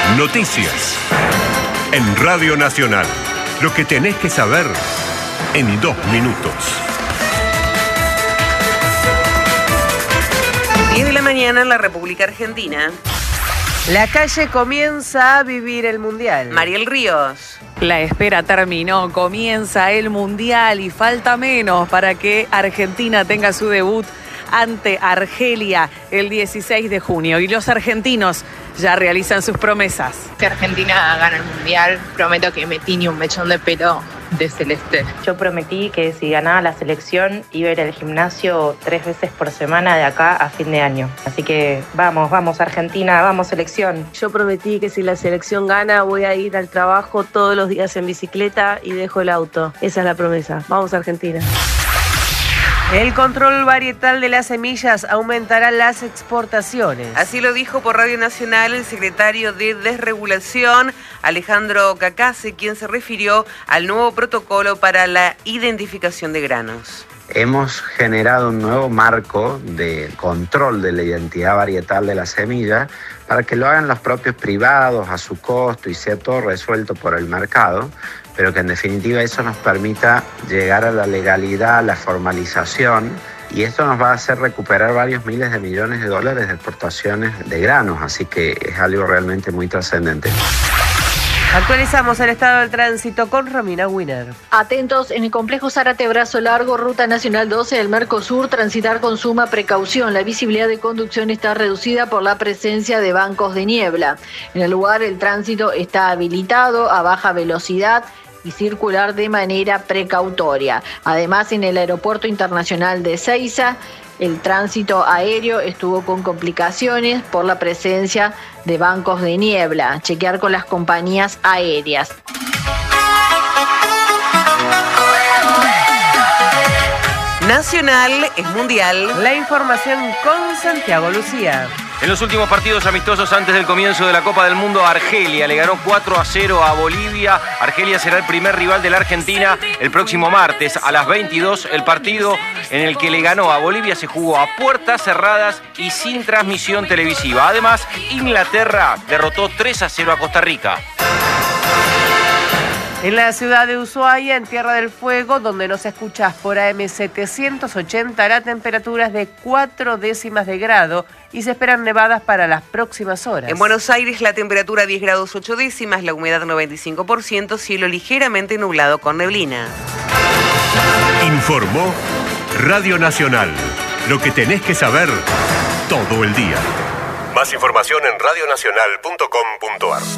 Noticias. En Radio Nacional. Lo que tenés que saber en 2 minutos. 10 de la mañana en la República Argentina. La calle comienza a vivir el Mundial. Mariel Ríos. La espera terminó, comienza el Mundial y falta menos para que Argentina tenga su debut ante Argelia el 16 de junio. Y los argentinos ya realizan sus promesas. Si Argentina gana el Mundial, prometo que me tiñe un mechón de pelo de celeste. Yo prometí que si ganaba la selección iba a ir al gimnasio 3 veces por semana de acá a fin de año. Así que vamos Argentina, vamos selección. Yo prometí que si la selección gana voy a ir al trabajo todos los días en bicicleta y dejo el auto. Esa es la promesa. Vamos Argentina. El control varietal de las semillas aumentará las exportaciones. Así lo dijo por Radio Nacional el secretario de Desregulación, Alejandro Cacase, quien se refirió al nuevo protocolo para la identificación de granos. Hemos generado un nuevo marco de control de la identidad varietal de la semilla para que lo hagan los propios privados a su costo y sea todo resuelto por el mercado, pero que en definitiva eso nos permita llegar a la legalidad, a la formalización, y esto nos va a hacer recuperar varios miles de millones de dólares de exportaciones de granos, así que es algo realmente muy trascendente. Actualizamos el estado del tránsito con Romina Wiener. Atentos, en el complejo Zárate Brazo Largo, Ruta Nacional 12 del Mercosur, transitar con suma precaución. La visibilidad de conducción está reducida por la presencia de bancos de niebla. En el lugar el tránsito está habilitado a baja velocidad y circular de manera precautoria. Además, en el Aeropuerto Internacional de Ezeiza, el tránsito aéreo estuvo con complicaciones por la presencia de bancos de niebla. Chequear con las compañías aéreas. Nacional es mundial. La información con Santiago Lucía. En los últimos partidos amistosos antes del comienzo de la Copa del Mundo, Argelia le ganó 4-0 a Bolivia. Argelia será el primer rival de la Argentina el próximo martes a las 22. El partido en el que le ganó a Bolivia se jugó a puertas cerradas y sin transmisión televisiva. Además, Inglaterra derrotó 3-0 a Costa Rica. En la ciudad de Ushuaia, en Tierra del Fuego, donde nos escuchás por AM 780, la temperatura es de 4 décimas de grado y se esperan nevadas para las próximas horas. En Buenos Aires la temperatura 10 grados 8 décimas, la humedad 95%, cielo ligeramente nublado con neblina. Informó Radio Nacional. Lo que tenés que saber todo el día. Más información en radionacional.com.ar.